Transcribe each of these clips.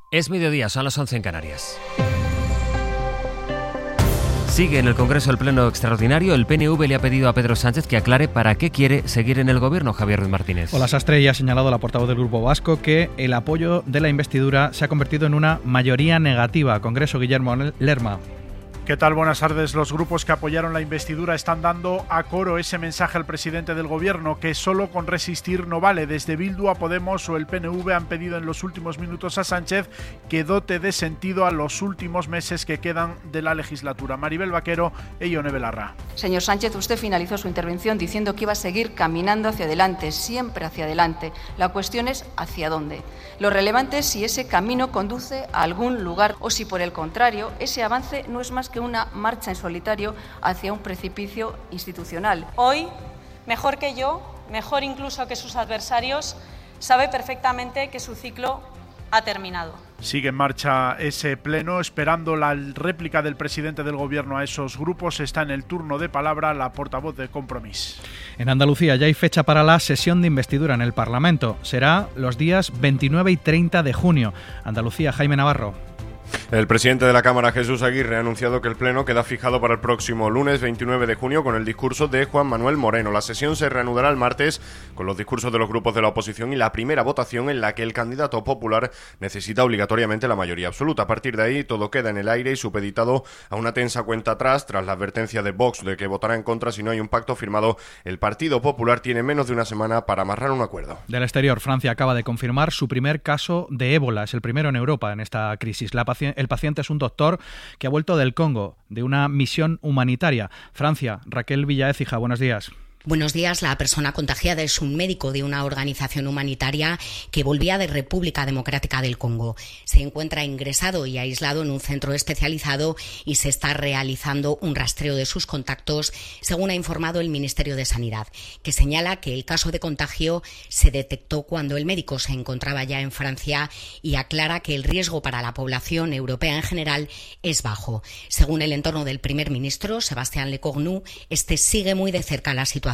Es mediodía, son las 11 en Canarias. Sigue en el Congreso el Pleno Extraordinario. El PNV le ha pedido a Pedro Sánchez que aclare para qué quiere seguir en el Gobierno. Javier Ruiz Martínez. Hola, Sastre. Ya ha señalado la portavoz del Grupo Vasco que el apoyo de la investidura se ha convertido en una mayoría negativa. Congreso, Guillermo Lerma. ¿Qué tal? Buenas tardes. Los grupos que apoyaron la investidura están dando a coro ese mensaje al presidente del Gobierno, que solo con resistir no vale. Desde Bildu a Podemos o el PNV han pedido en los últimos minutos a Sánchez que dote de sentido a los últimos meses que quedan de la legislatura. Maribel Vaquero e Ione Belarra. Señor Sánchez, usted finalizó su intervención diciendo que iba a seguir caminando hacia adelante, siempre hacia adelante. La cuestión es hacia dónde. Lo relevante es si ese camino conduce a algún lugar o si, por el contrario, ese avance no es más que una marcha en solitario hacia un precipicio institucional. Hoy, mejor que yo, mejor incluso que sus adversarios, sabe perfectamente que su ciclo ha terminado. Sigue en marcha ese pleno, esperando la réplica del presidente del Gobierno a esos grupos. Está en el turno de palabra la portavoz de Compromís. En Andalucía ya hay fecha para la sesión de investidura en el Parlamento. Será los días 29 y 30 de junio. Andalucía, Jaime Navarro. El presidente de la Cámara, Jesús Aguirre, ha anunciado que el pleno queda fijado para el próximo lunes 29 de junio con el discurso de Juan Manuel Moreno. La sesión se reanudará el martes con los discursos de los grupos de la oposición y la primera votación en la que el candidato popular necesita obligatoriamente la mayoría absoluta. A partir de ahí todo queda en el aire y supeditado a una tensa cuenta atrás tras la advertencia de Vox de que votará en contra si no hay un pacto firmado. El Partido Popular tiene menos de una semana para amarrar un acuerdo. Del exterior, Francia acaba de confirmar su primer caso de ébola. Es el primero en Europa en esta crisis. El paciente es un doctor que ha vuelto del Congo, de una misión humanitaria. Francia, Raquel Villaécija, buenos días. Buenos días. La persona contagiada es un médico de una organización humanitaria que volvía de República Democrática del Congo. Se encuentra ingresado y aislado en un centro especializado y se está realizando un rastreo de sus contactos, según ha informado el Ministerio de Sanidad, que señala que el caso de contagio se detectó cuando el médico se encontraba ya en Francia y aclara que el riesgo para la población europea en general es bajo. Según el entorno del primer ministro, Sébastien Lecornu, este sigue muy de cerca la situación.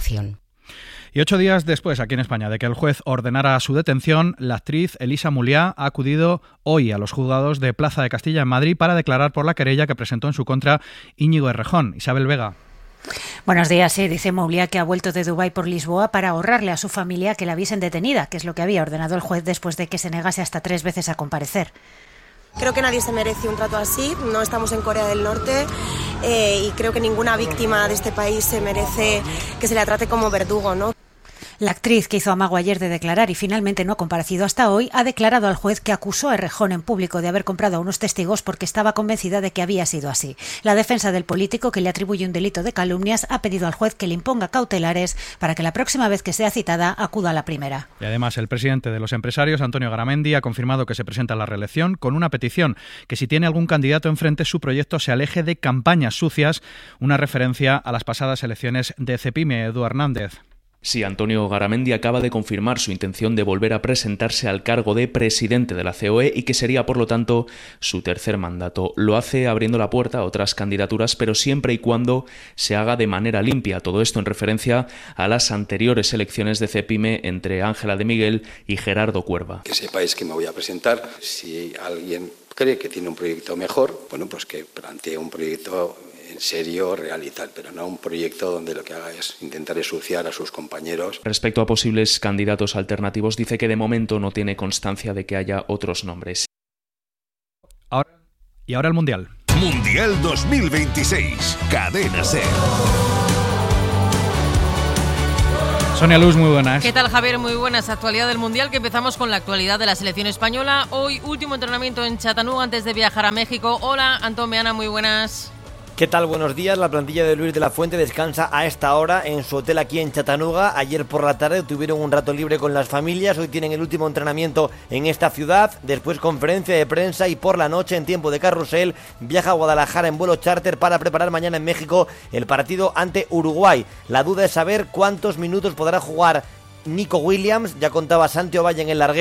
Y 8 días después, aquí en España, de que el juez ordenara su detención, la actriz Elisa Muliá ha acudido hoy a los juzgados de Plaza de Castilla en Madrid para declarar por la querella que presentó en su contra Íñigo Errejón. Isabel Vega. Buenos días. Sí, dice Muliá que ha vuelto de Dubái por Lisboa para ahorrarle a su familia que la viesen detenida, que es lo que había ordenado el juez después de que se negase hasta 3 veces a comparecer. Creo que nadie se merece un trato así, no estamos en Corea del Norte y creo que ninguna víctima de este país se merece que se la trate como verdugo, ¿no? La actriz, que hizo amago ayer de declarar y finalmente no ha comparecido hasta hoy, ha declarado al juez que acusó a Errejón en público de haber comprado a unos testigos porque estaba convencida de que había sido así. La defensa del político, que le atribuye un delito de calumnias, ha pedido al juez que le imponga cautelares para que la próxima vez que sea citada acuda a la primera. Y además el presidente de los empresarios, Antonio Garamendi, ha confirmado que se presenta a la reelección con una petición que si tiene algún candidato enfrente su proyecto se aleje de campañas sucias, una referencia a las pasadas elecciones de Cepime. Edu Hernández. Sí, Antonio Garamendi acaba de confirmar su intención de volver a presentarse al cargo de presidente de la COE y que sería, por lo tanto, su tercer mandato. Lo hace abriendo la puerta a otras candidaturas, pero siempre y cuando se haga de manera limpia. Todo esto en referencia a las anteriores elecciones de Cepime entre Ángela de Miguel y Gerardo Cuerva. Que sepáis que me voy a presentar. Si alguien cree que tiene un proyecto mejor, bueno, pues que plantee un proyecto en serio, real y tal, pero no un proyecto donde lo que haga es intentar ensuciar a sus compañeros. Respecto a posibles candidatos alternativos, dice que de momento no tiene constancia de que haya otros nombres. Ahora el Mundial. Mundial 2026. Cadena SER. Sonia Luz, muy buenas. ¿Qué tal, Javier? Muy buenas. Actualidad del Mundial, que empezamos con la actualidad de la selección española. Hoy, último entrenamiento en Chattanooga antes de viajar a México. Hola, Antón Meana, muy buenas. ¿Qué tal? Buenos días. La plantilla de Luis de la Fuente descansa a esta hora en su hotel aquí en Chattanooga. Ayer por la tarde tuvieron un rato libre con las familias. Hoy tienen el último entrenamiento en esta ciudad. Después conferencia de prensa y por la noche, en tiempo de carrusel, viaja a Guadalajara en vuelo charter para preparar mañana en México el partido ante Uruguay. La duda es saber cuántos minutos podrá jugar Nico Williams. Ya contaba Santi Ovalle en el larguero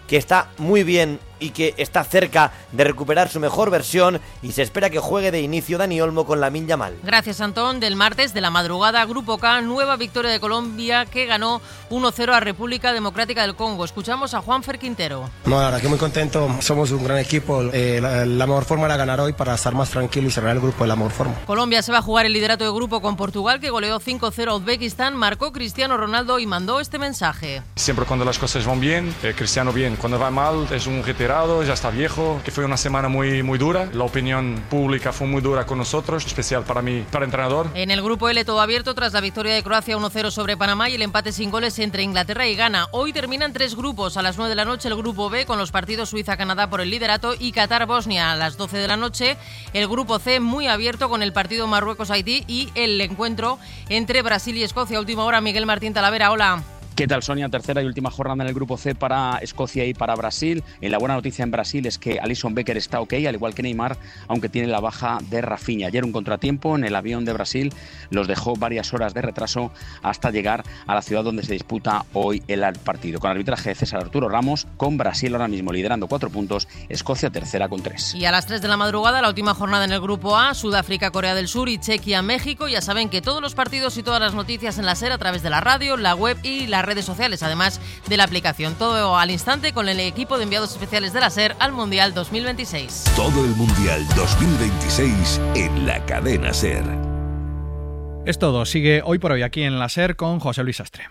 que está muy bien y que está cerca de recuperar su mejor versión, y se espera que juegue de inicio Dani Olmo con Lamine Yamal. Gracias, Antón. Del martes de la madrugada, Grupo K, nueva victoria de Colombia que ganó 1-0 a República Democrática del Congo. Escuchamos a Juanfer Quintero. No, la verdad que muy contento, somos un gran equipo, la mejor forma era ganar hoy para estar más tranquilo y cerrar el grupo de la mejor forma. Colombia se va a jugar el liderato de grupo con Portugal, que goleó 5-0 a Uzbekistán, marcó Cristiano Ronaldo y mandó este mensaje. Siempre cuando las cosas van bien, Cristiano bien, cuando va mal es un retirado, ya está viejo, que fue una semana muy dura, la opinión pública fue muy dura con nosotros, especial para mí, para entrenador. En el grupo L todo abierto tras la victoria de Croacia 1-0 sobre Panamá y el empate sin goles entre Inglaterra y Ghana. Hoy terminan 3 grupos, a las 9 de la noche el grupo B con los partidos Suiza-Canadá por el liderato y Qatar-Bosnia. A las 12 de la noche el grupo C muy abierto con el partido Marruecos-Haití y el encuentro entre Brasil y Escocia. Última hora, Miguel Martín Talavera, hola. ¿Qué tal, Sonia? Tercera y última jornada en el grupo C para Escocia y para Brasil. La buena noticia en Brasil es que Alisson Becker está ok, al igual que Neymar, aunque tiene la baja de Rafinha. Ayer un contratiempo en el avión de Brasil los dejó varias horas de retraso hasta llegar a la ciudad donde se disputa hoy el partido. Con arbitraje de César Arturo Ramos, con Brasil ahora mismo liderando 4 puntos, Escocia tercera con 3. Y a las 3 de la madrugada, la última jornada en el grupo A, Sudáfrica, Corea del Sur y Chequia, México. Ya saben que todos los partidos y todas las noticias en la SER a través de la radio, la web y las redes sociales, además de la aplicación. Todo al instante con el equipo de enviados especiales de la SER al Mundial 2026. Todo el Mundial 2026 en la cadena SER. Es todo. Sigue Hoy por Hoy aquí en la SER con José Luis Sastre.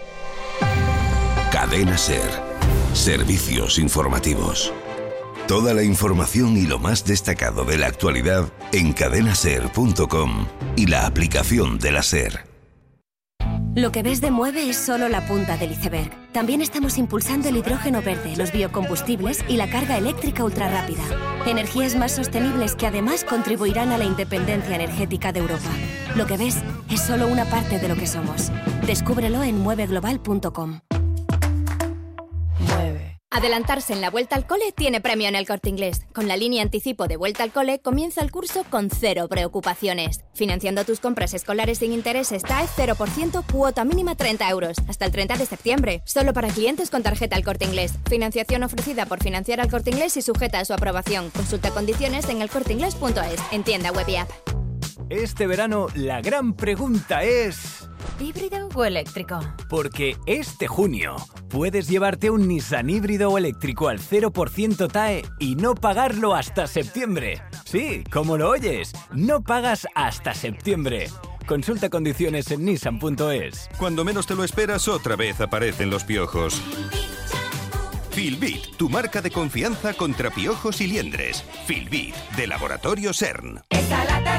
Cadena SER. Servicios informativos. Toda la información y lo más destacado de la actualidad en cadenaser.com y la aplicación de la SER. Lo que ves de Mueve es solo la punta del iceberg. También estamos impulsando el hidrógeno verde, los biocombustibles y la carga eléctrica ultrarrápida. Energías más sostenibles que además contribuirán a la independencia energética de Europa. Lo que ves es solo una parte de lo que somos. Descúbrelo en mueveglobal.com. Adelantarse en la Vuelta al Cole tiene premio en El Corte Inglés. Con la línea anticipo de Vuelta al Cole comienza el curso con 0 preocupaciones. Financiando tus compras escolares sin intereses TAE 0%, cuota mínima 30 euros. Hasta el 30 de septiembre. Solo para clientes con tarjeta El Corte Inglés. Financiación ofrecida por Financiar al Corte Inglés y sujeta a su aprobación. Consulta condiciones en elcorteinglés.es. En tienda web y app. Este verano la gran pregunta es... ¿híbrido o eléctrico? Porque este junio puedes llevarte un Nissan híbrido o eléctrico al 0% TAE y no pagarlo hasta septiembre. Sí, como lo oyes, no pagas hasta septiembre. Consulta condiciones en nissan.es. Cuando menos te lo esperas, otra vez aparecen los piojos. Filbit, tu marca de confianza contra piojos y liendres. Filbit, de Laboratorio CERN.